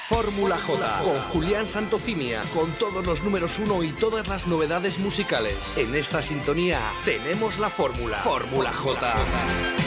Fórmula J, con Julián Santofimia, con todos los números 1 y todas las novedades musicales. En esta sintonía tenemos la fórmula. Fórmula J.